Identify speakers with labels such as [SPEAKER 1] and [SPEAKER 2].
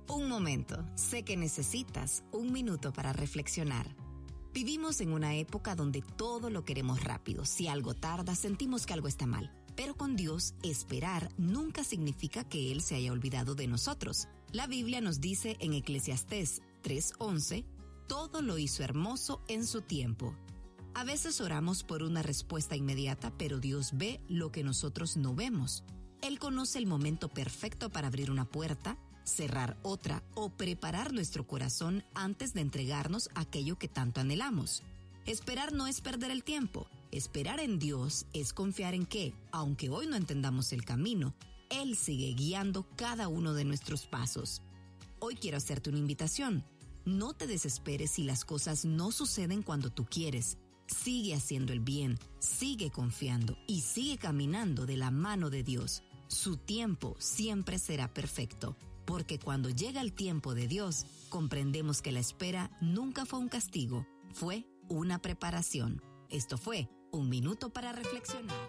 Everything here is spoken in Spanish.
[SPEAKER 1] Un momento, sé que necesitas un minuto para reflexionar. Vivimos en una época donde todo lo queremos rápido. Si algo tarda, sentimos que algo está mal. Pero con Dios, esperar nunca significa que Él se haya olvidado de nosotros. La Biblia nos dice en Eclesiastés 3:11, todo lo hizo hermoso en su tiempo. A veces oramos por una respuesta inmediata, pero Dios ve lo que nosotros no vemos. Él conoce el momento perfecto para abrir una puerta, cerrar otra o preparar nuestro corazón antes de entregarnos aquello que tanto anhelamos. Esperar no es perder el tiempo. Esperar en Dios es confiar en que, aunque hoy no entendamos el camino, Él sigue guiando cada uno de nuestros pasos. Hoy quiero hacerte una invitación. No te desesperes si las cosas no suceden cuando tú quieres. Sigue haciendo el bien, sigue confiando y sigue caminando de la mano de Dios. Su tiempo siempre será perfecto, porque cuando llega el tiempo de Dios, comprendemos que la espera nunca fue un castigo, fue una preparación. Esto fue Un Minuto para Reflexionar.